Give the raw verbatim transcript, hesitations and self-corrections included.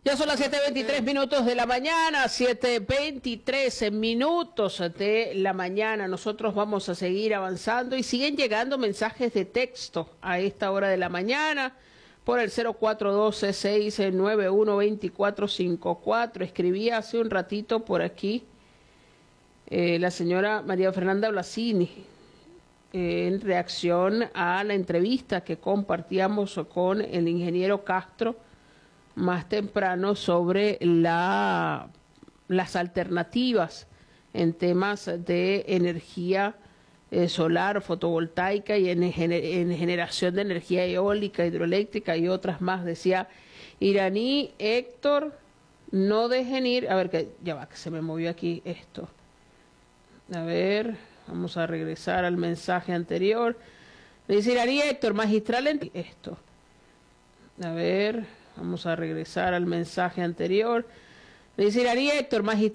Ya son las siete veintitrés minutos de la mañana, siete veintitrés minutos de la mañana. Nosotros vamos a seguir avanzando y siguen llegando mensajes de texto a esta hora de la mañana por el cero cuatro uno dos, seis nueve uno, dos cuatro cinco cuatro. Escribía hace un ratito por aquí eh, la señora María Fernanda Blasini eh, en reacción a la entrevista que compartíamos con el ingeniero Castro más temprano sobre la, las alternativas en temas de energía eh, solar, fotovoltaica y en, en generación de energía eólica, hidroeléctrica y otras más. Decía Iraní, Héctor, no dejen ir, a ver, que ya va, que se me movió aquí esto. A ver, vamos a regresar al mensaje anterior. Dice Iraní, Héctor, magistral en esto. A ver, vamos a regresar al mensaje anterior. Dice Iraní, Héctor, magistral.